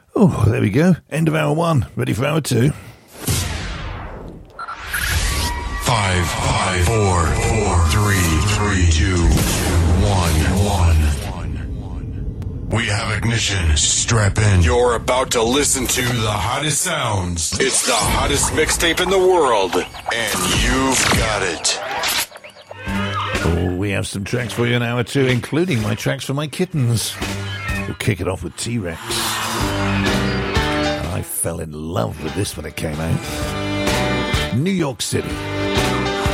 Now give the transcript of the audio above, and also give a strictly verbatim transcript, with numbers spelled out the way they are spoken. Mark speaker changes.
Speaker 1: Oh, there we go. End of hour one. Ready for hour two.
Speaker 2: Five, five, four, four, three, three, two, one, one. We have ignition. Strap in. You're about to listen to the hottest sounds. It's the hottest mixtape in the world, and you've got it.
Speaker 1: Oh, we have some tracks for you in hour two, including my tracks for my kittens. We'll kick it off with T-Rex. I fell in love with this when it came out. New York City.